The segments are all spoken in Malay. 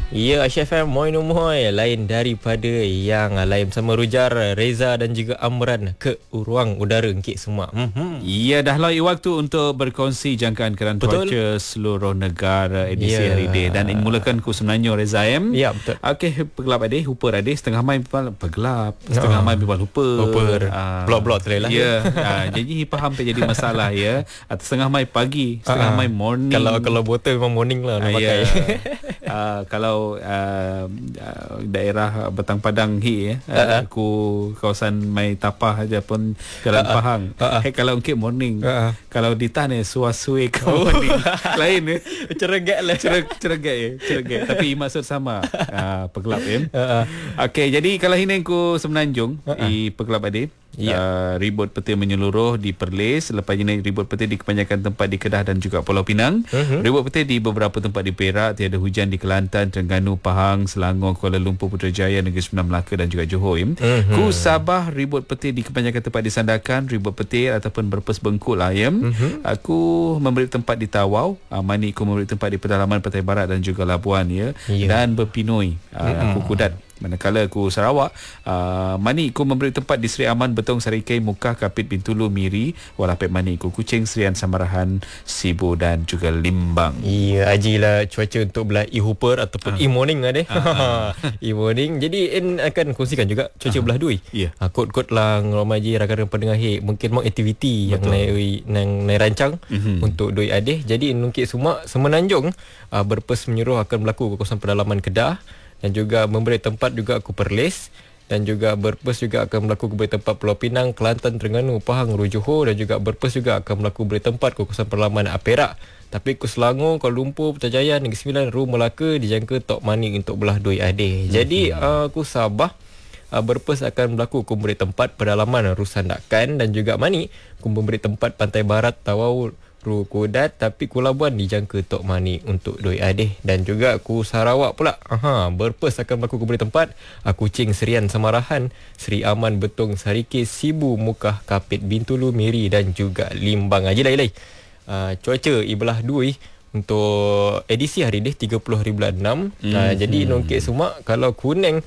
Ya, Aisyah FM Moi Numoy, lain daripada yang lain bersama Rujar, Reza dan juga Amran ke ruang udara Engkit semua. Ya, dah lalu waktu untuk berkongsi jangkaan keadaan cuaca seluruh negara edisi hari ini. Dan ini mulakan ku sebenarnya Reza M. Ya, betul. Okey, pegelap adik, hupur adik, setengah mai pegelap, setengah mai hupur. Blok-blok terlelah. Ya, jadi faham jadi masalah ya. Atau setengah mai pagi, setengah mai morning. Kalau botol memang morning lah nak pakai. Kalau daerah Batang Padang aku kawasan Mai Tapah aja pun Jalan Pahang. Kalau Engkit morning. Kalau di tanah suasui kau morning. Lain Ceregat lah. Ceregat. Tapi maksud sama. Pegelap Okey, jadi kalau ini aku semenanjung di Pegelap Adik. Ribut petir menyeluruh di Perlis. Lepas ini ribut petir di kebanyakan tempat di Kedah dan juga Pulau Pinang. Ribut petir di beberapa tempat di Perak. Tiada hujan di Kelantan, Terengganu, Pahang, Selangor, Kuala Lumpur, Putrajaya, Negeri Sembilan Melaka dan juga Johor. Ku Sabah, ribut petir di kebanyakan tempat di Sandakan. Ribut petir ataupun berpes bengkul ayam. Aku memberi tempat di Tawau. Mani ku memberi tempat di pedalaman Pantai Barat dan juga Labuan dan Berpinoi. Aku Kudat. Manakala ku Sarawak, mani ku memberi tempat di Seri Aman, Betong, Sarikei, Mukah, Kapit, Bintulu, Miri, Walapek, Mani ku Kuching, Serian, Samarahan, Sibu dan juga Limbang. Ya, ajilah cuaca untuk belah e-hooper ataupun e-morning lah deh. E-morning. Jadi akan kongsikan juga cuaca belah dui. Kod-kod lah ngoromaji rakan-rakan pendengar mungkin mau aktiviti yang naik rancang untuk dui adeh. Jadi nungkit semua semenanjung berpes menyuruh akan berlaku ke kawasan pedalaman Kedah. Dan juga memberi tempat juga aku Perlis. Dan juga berpes juga akan berlaku beri tempat Pulau Pinang, Kelantan, Terengganu, Pahang, Johor. Dan juga berpes juga akan berlaku beri tempat ke kawasan pedalaman Perak. Tapi ke Selangor, Kuala Lumpur, Putrajaya, Negeri Sembilan, Ru, Melaka dijangka tok mani untuk belah dui adeh. Jadi aku Sabah berpes akan berlaku aku memberi tempat pedalaman Rusandakan dan juga mani aku memberi tempat Pantai Barat, Tawau, Ru, Kudat, tapi ku Labuan dijangka tok mani untuk doi adeh. Dan juga ku Sarawak pula berpes akan berlaku beri tempat Kuching, Serian, Samarahan, Seri Aman, Betong, Sarikei, Sibu, Mukah, Kapit, Bintulu, Miri dan juga Limbang. Lai cuaca ibelah dui untuk edisi hari ni 30 hari bulan 6. Jadi nongkit semua kalau kuning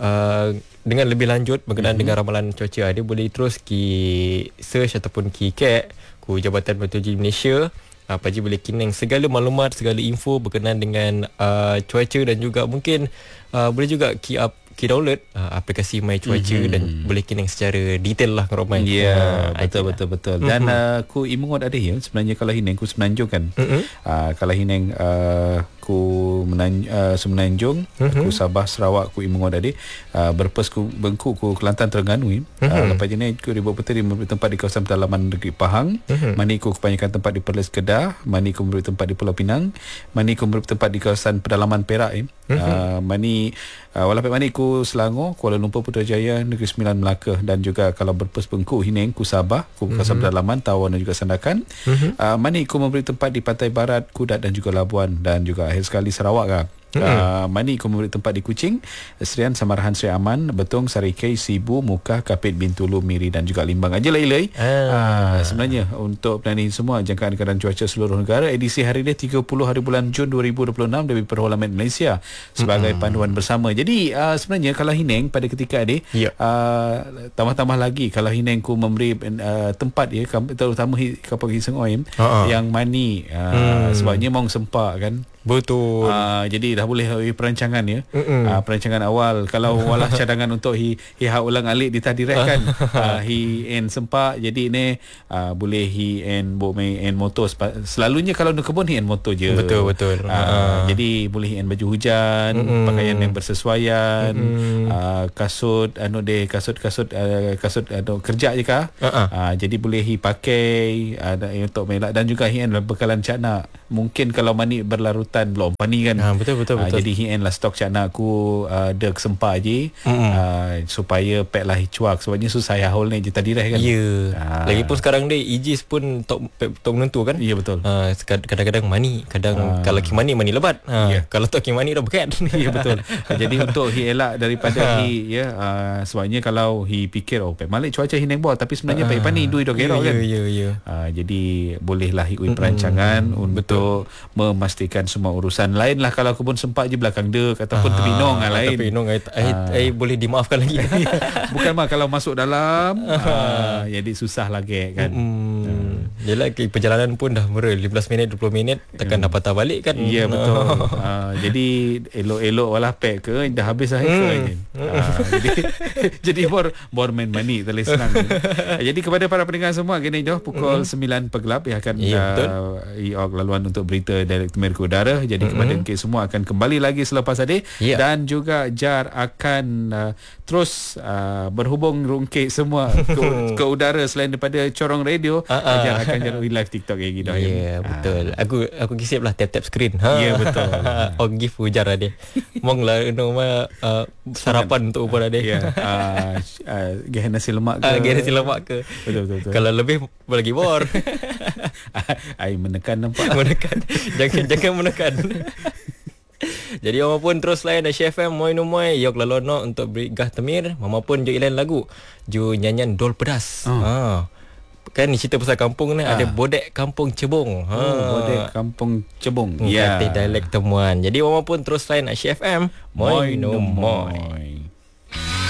dengan lebih lanjut berkenaan dengan ramalan cuaca dia boleh terus ki search ataupun ki kek ku Jabatan Meteorologi Malaysia. Paji boleh kineng segala maklumat, segala info berkenaan dengan cuaca dan juga mungkin boleh juga ki download aplikasi My Cuaca dan boleh kineng secara detail lah ramai. Betul. Dan ku imungot ada sebenarnya kalau hineng ku semenanjung kan. Kalau hineng ku semenanjung, ku Sabah, Sarawak, ku imungot ada berpes ku Bengkuk, ku Kelantan, Terengganu. Lepas ni ku ribut petir memberi tempat di kawasan pedalaman negeri Pahang. Mani ku kebanyakan tempat di Perlis, Kedah. Mani ku memberi tempat di Pulau Pinang. Mani ku memberi tempat di kawasan pedalaman Perak. Walaupun mani ku Selangor, Kuala Lumpur, Putrajaya, Negeri Sembilan Melaka dan juga kalau berpes Bengkuk, Hineng, ku Sabah, ku kawasan pedalaman Tawau dan juga Sandakan. Mani ku memberi tempat di Pantai Barat, Kudat dan juga Labuan dan juga akhir sekali Sarawak kan. Mani ku memberi tempat di Kuching, Serian, Samarahan, Seri Aman, Betong, Sarikei, Sibu, Mukah, Kapit, Bintulu, Miri dan juga Limbang. Aja lai-lai. Sebenarnya untuk planning semua jangkaan keadaan cuaca seluruh negara edisi hari ini 30 hari bulan Jun 2026 dari Parlimen Malaysia sebagai panduan bersama. Jadi sebenarnya kalau Hineng pada ketika ini tambah-tambah lagi kalau Hineng ku memberi tempat terutama kapal Hiseng yang mani sebabnya mong sempak kan. Betul. Jadi dah boleh perancangan perancangan awal kalau walah cadangan untuk hak ulang alik ditadirat kan. Hi en sempak jadi ni boleh hi en main en motor selalunya kalau nak kebun hi en motor je. Betul. Jadi boleh en baju hujan, pakaian yang bersesuaian, kasut kasut kerja je kah. Jadi boleh hi pakai untuk melak dan juga hi en bekalan cakna. Mungkin kalau mani berlarutan belum pani kan. Betul. Jadi hi en lah stok cakna aku ada kesempat je supaya pack lah cuak sebabnya susah ya haul ni je tadi dah kan. Lagipun sekarang dia IJIS pun tok menentu kan. Ya betul. Kadang-kadang mani, kadang kalau kimani lebat. Kalau tok kimani dah bekat. Ya betul. Jadi untuk hi elak daripada hi sebabnya kalau hi fikir pack malik cuaca hi neng buat tapi sebenarnya pack pani dui dok kan. Jadi bolehlah hi perancangan untuk memastikan semua urusan lain lah kalau kebun sempat je belakang dek ataupun tepi nong lain. Tepi nong boleh dimaafkan lagi. Bukan mah kalau masuk dalam jadi susah lagi kan. Yelah, perjalanan pun dah 15 minit 20 minit takkan dah patah balik kan. Ya, betul. Jadi elok-elok walah pack ke dah habis dah ke. Jadi bor main money terlalu senang. Jadi kepada para pendengar semua gini dah pukul 9 pergelap yang akan IOG laluan untuk berita Dialektor Amerika Udara. Jadi kepada semua akan kembali lagi selepas tadi dan juga Jar akan terus berhubung rungkit semua ke udara selain daripada corong radio. Jar akan jadi live TikTok lagi dah. Ya, betul. Aku kisip lah tap screen. Ya, betul. On give ujar dia. Mong lah sarapan untuk ubah dia. Ya. Gaya nasi lemak ke? Gaya nasi lemak ke? Betul. Kalau lebih lagi bor. Ai menekan nampak. Menekan. Jangan menekan. Jadi mama pun terus layan Asia FM Moi no moi yok lalono untuk beri gah temir. Mama pun jo ilan lagu. Jo nyanyian Dol Pedas. Kan ni cerita pasal kampung ni ada Bodek Kampung Cebong. Bodek Kampung Cebong. Ya. Kata dialek temuan. Jadi mama pun terus layan Asia FM Moi no moi.